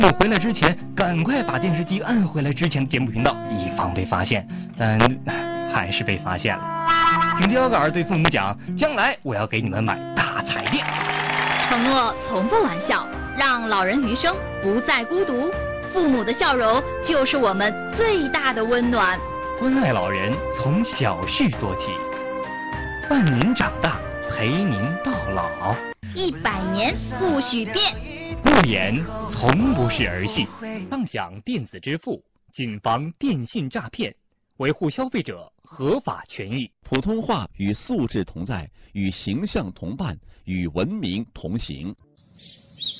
你回来之前，赶快把电视机按回来之前的节目频道，以防被发现。但还是被发现了。请第二个儿对父母讲，将来我要给你们买大彩电。 承诺从不玩笑，让老人余生不再孤独。父母的笑容就是我们最大的温暖。 关爱老人，从小事做起，伴您长大，陪您到老。 100年不许变。 不言从不是儿戏，畅享电子支付，谨防电信诈骗，维护消费者合法权益。 普通话与素质同在，与形象同伴，与文明同行。